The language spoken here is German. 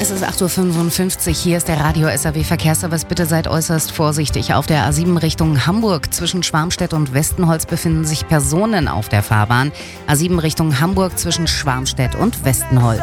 Es ist 8.55 Uhr, hier ist der Radio SAW Verkehrsservice. Bitte seid äußerst vorsichtig. Auf der A7 Richtung Hamburg zwischen Schwarmstedt und Westenholz befinden sich Personen auf der Fahrbahn. A7 Richtung Hamburg zwischen Schwarmstedt und Westenholz.